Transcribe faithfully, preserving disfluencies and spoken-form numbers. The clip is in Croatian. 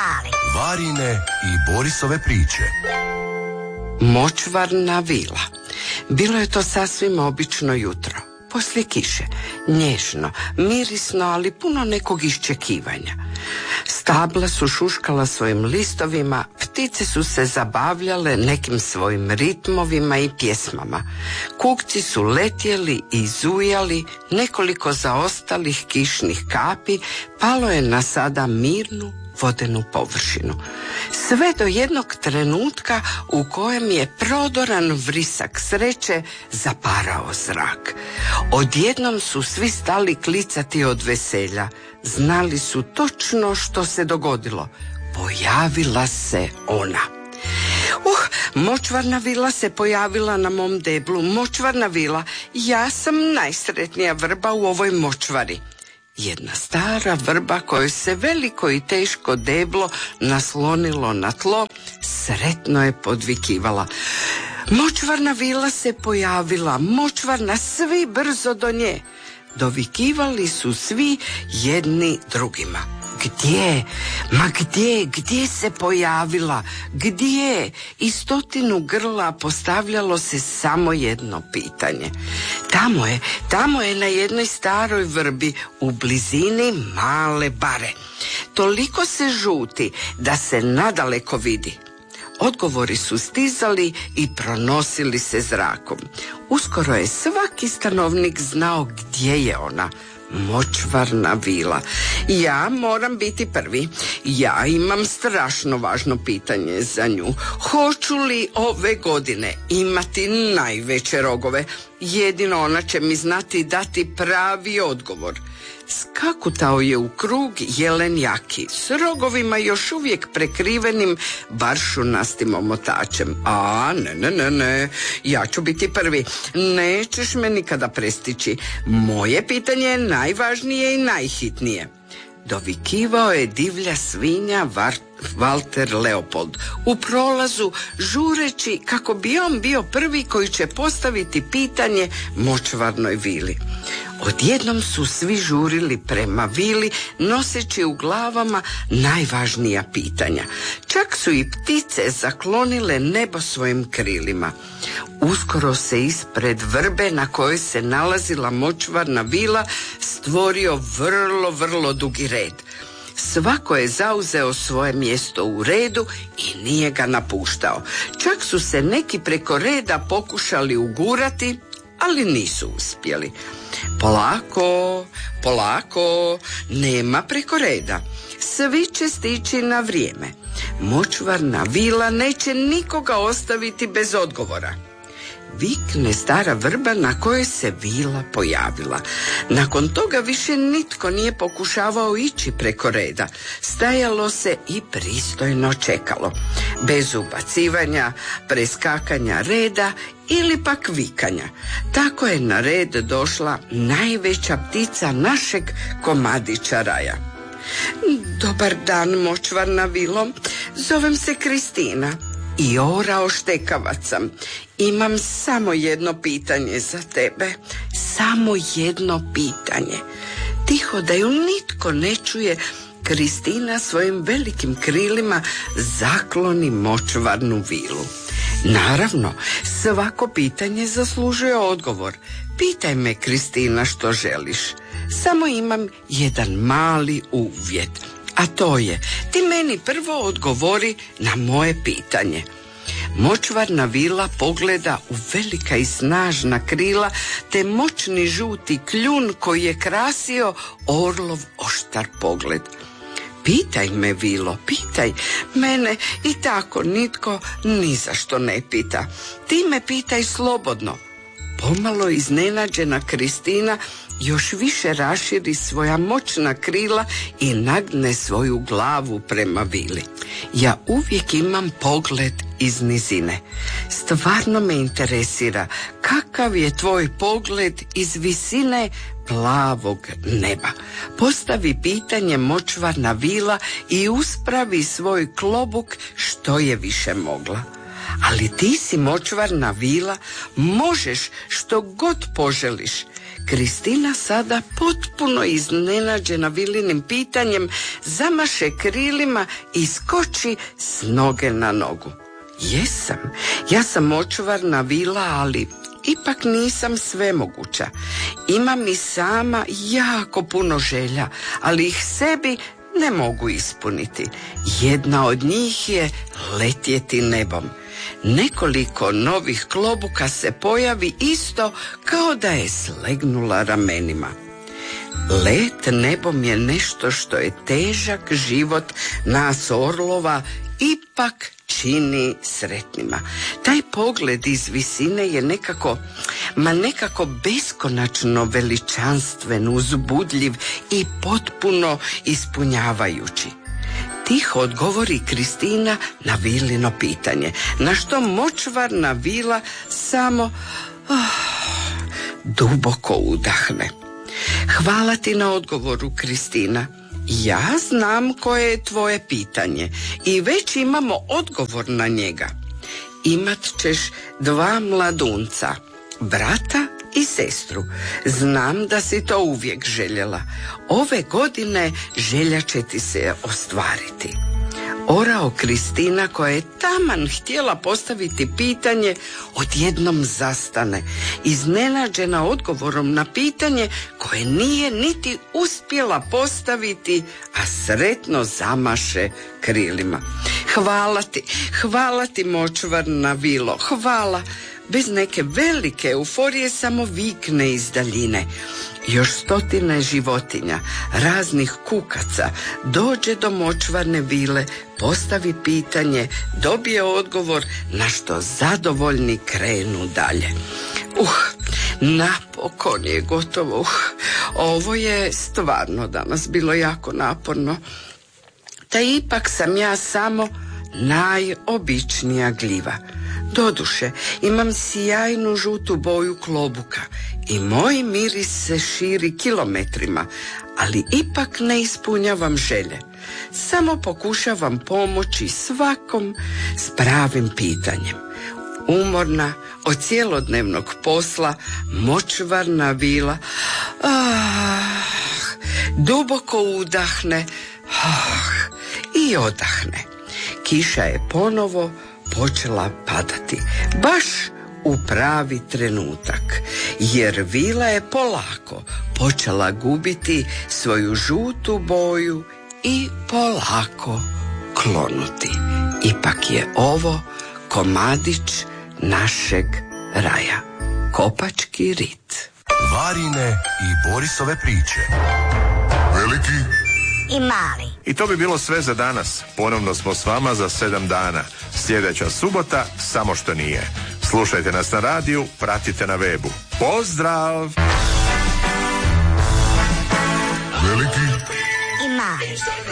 pali. Varine i Borisove priče. Močvarna vila. Bilo je to sasvim obično jutro. Poslije kiše, nježno, mirisno, ali puno nekog iščekivanja. Stabla su šuškala svojim listovima, ptice su se zabavljale nekim svojim ritmovima i pjesmama. Kukci su letjeli i zujali, nekoliko zaostalih kišnih kapi palo je na sada mirnu vodenu površinu. Sve do jednog trenutka u kojem je prodoran vrisak sreće zaparao zrak. Odjednom su svi stali klicati od veselja. Znali su točno što se dogodilo. Pojavila se ona. Uh, močvarna vila se pojavila na mom deblu. Močvarna vila, ja sam najsretnija vrba u ovoj močvari. Jedna stara vrba kojoj se veliko i teško deblo naslonilo na tlo, sretno je podvikivala. Močvarna vila se pojavila, močvarna, svi brzo do nje. Dovikivali su svi jedni drugima. Gdje? Ma gdje? Gdje se pojavila? Gdje? I stotinu grla postavljalo se samo jedno pitanje. Tamo je, tamo je na jednoj staroj vrbi u blizini male bare. Toliko se žuti da se nadaleko vidi. Odgovori su stizali i pronosili se zrakom. Uskoro je svaki stanovnik znao gdje je ona. Močvarna vila. Ja moram biti prvi. Ja imam strašno važno pitanje za nju. Hoću li ove godine imati najveće rogove? Jedino ona će mi znati dati pravi odgovor. Skakutao je u krug jelen Jaki, s rogovima još uvijek prekrivenim baršunastim omotačem. A, ne, ne, ne, ne, ja ću biti prvi. Nećeš me nikada prestići. Moje pitanje je najvažnije i najhitnije. Dovikivao je divlja svinja Var- Valter Leopold u prolazu, žureći kako bi on bio prvi koji će postaviti pitanje močvarnoj vili. Odjednom su svi žurili prema vili, noseći u glavama najvažnija pitanja. Čak su i ptice zaklonile nebo svojim krilima. Uskoro se ispred vrbe na kojoj se nalazila močvarna vila stvorio vrlo, vrlo dugi red. Svako je zauzeo svoje mjesto u redu i nije ga napuštao. Čak su se neki preko reda pokušali ugurati, ali nisu uspjeli. Polako, polako, nema preko reda. Svi će stići na vrijeme. Močvarna vila neće nikoga ostaviti bez odgovora. Vikne stara vrba na kojoj se vila pojavila. Nakon toga više nitko nije pokušavao ići preko reda. Stajalo se i pristojno čekalo. Bez ubacivanja, preskakanja reda ili pak vikanja. Tako je na red došla najveća ptica našeg komadića raja. Dobar dan, močvarna vilo. Zovem se Kristina i orao štekavac sam. Imam samo jedno pitanje za tebe. Samo jedno pitanje. Tiho, da ju nitko ne čuje, Kristina svojim velikim krilima zakloni močvarnu vilu. Naravno, svako pitanje zaslužuje odgovor. Pitaj me, Kristina, što želiš. Samo imam jedan mali uvjet, a to je, ti meni prvo odgovori na moje pitanje. Močvarna vila pogleda u velika i snažna krila te moćni žuti kljun koji je krasio orlov oštar pogled. Pitaj me, vilo, pitaj. Mene i tako nitko ni za što ne pita. Ti me pitaj slobodno. Pomalo iznenađena Kristina još više raširi svoja moćna krila i nagne svoju glavu prema vili. Ja uvijek imam pogled iz nizine. Stvarno me interesira kakav je tvoj pogled iz visine plavog neba. Postavi pitanje močvarna vila i uspravi svoj klobuk što je više mogla. Ali ti si močvarna vila, možeš što god poželiš. Kristina sada potpuno iznenađena Vilinim pitanjem zamaše krilima i skoči s noge na nogu. Jesam, ja sam močvarna Vila, ali ipak nisam svemoguća. Imam i sama jako puno želja, ali ih sebi ne mogu ispuniti. Jedna od njih je letjeti nebom. Nekoliko novih klobuka se pojavi isto kao da je slegnula ramenima. Let nebom je nešto što je težak život nas orlova ipak čini sretnima. Taj pogled iz visine je nekako, ma nekako beskonačno veličanstven, uzbudljiv i potpuno ispunjavajući. Tiho odgovori Kristina na Vilino pitanje, na što močvarna Vila samo oh, duboko udahne. Hvala ti na odgovoru, Kristina. Ja znam koje je tvoje pitanje i već imamo odgovor na njega. Imat ćeš dva mladunca, brata i sestru. Znam da si to uvijek željela. Ove godine želja će ti se ostvariti. Orao Kristina, koja je taman htjela postaviti pitanje, odjednom zastane, iznenađena odgovorom na pitanje koje nije niti uspjela postaviti, a sretno zamaše krilima. Hvala ti, hvala ti močvarna Vilo, hvala. Bez neke velike euforije samo vikne iz daljine. Još stotine životinja, raznih kukaca, dođe do močvarne Vile, postavi pitanje, dobije odgovor, na što zadovoljni krenu dalje. Uh, napokon je gotovo. Uh, ovo je stvarno danas bilo jako naporno. Ta ipak sam ja samo najobičnija gljiva. Doduše, imam sjajnu žutu boju klobuka i moj miris se širi kilometrima, ali ipak ne ispunjavam želje. Samo pokušavam pomoći svakom s pravim pitanjem. Umorna od cjelodnevnog posla, močvarna Vila ah, duboko udahne ah, i odahne. Kiša je ponovo počela padati, baš u pravi trenutak, jer Vila je polako počela gubiti svoju žutu boju i polako klonuti. Ipak je ovo komadić našeg raja. Kopački rit. Varine i Borisove priče. Veliki i mali. I to bi bilo sve za danas. Ponovno smo s vama za sedam dana. Sljedeća subota, samo što nije. Slušajte nas na radiju, pratite na webu. Pozdrav! Veliki I mali.